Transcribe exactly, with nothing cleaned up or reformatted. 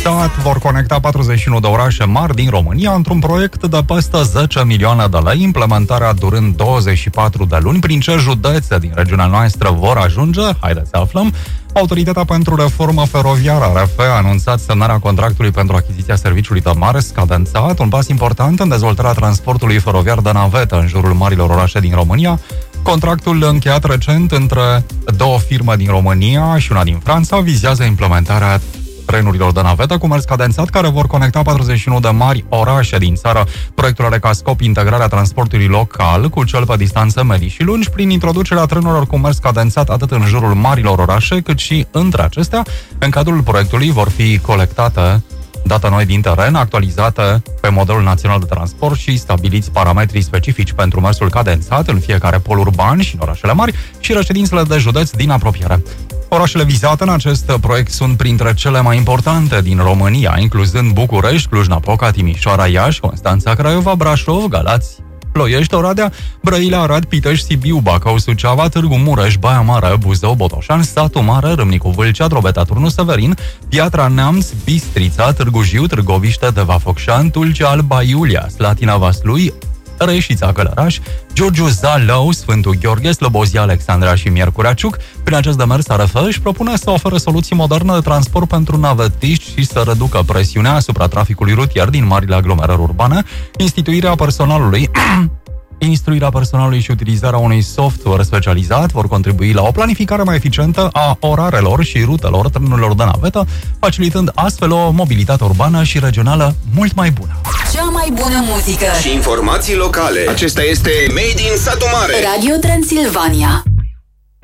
sat vor conecta patruzeci și unu de orașe mari din România într-un proiect de peste zece milioane de lei, implementarea durând douăzeci și patru de luni. Prin ce județe din regiunea noastră vor ajunge? Haideți să aflăm. Autoritatea pentru Reformă Feroviară, A R F, a anunțat semnarea contractului pentru achiziția serviciului de mers cadențat, un pas important în dezvoltarea transportului feroviar de navetă în jurul marilor orașe din România. Contractul încheiat recent între două firme din România și una din Franța vizează implementarea trenurilor de navetă cu mers cadențat care vor conecta patruzeci și unu de mari orașe din țară. Proiectul are ca scop integrarea transportului local cu cel pe distanțe medii și lungi prin introducerea trenurilor cu mers cadențat atât în jurul marilor orașe cât și între acestea. În cadrul proiectului vor fi colectate date noi din teren, actualizate pe modelul național de transport și stabiliți parametrii specifici pentru mersul cadențat în fiecare pol urban și în orașele mari și reședințele de județ din apropiere. Orașele vizate în acest proiect sunt printre cele mai importante din România, incluzând București, Cluj-Napoca, Timișoara, Iași, Constanța, Craiova, Brașov, Galați, Ploiești, Oradea, Brăila, Arad, Pitești, Sibiu, Bacău, Suceava, Târgu Mureș, Baia Mare, Buzău, Botoșani, Satu Mare, Râmnicu Vâlcea, Drobeta, Turnu Severin, Piatra Neamț, Bistrița, Târgu Jiu, Târgoviște, Deva Focșani, Tulcea, Alba Iulia, Slatina Vaslui, Reșița Călăraș, Giurgiu, Zalău, Sfântul Gheorghe, Slobozia, Alexandria și Miercurea Ciuc. Prin acest demers, A R F își propune să ofere soluții moderne de transport pentru navetiști și să reducă presiunea asupra traficului rutier din marile aglomerări urbane, instituirea personalului Instruirea personalului și utilizarea unui software specializat vor contribui la o planificare mai eficientă a orarelor și rutelor trenurilor de navetă, facilitând astfel o mobilitate urbană și regională mult mai bună. Cea mai bună muzică și informații locale. Acesta este Made in Satu Mare. Radio Transilvania.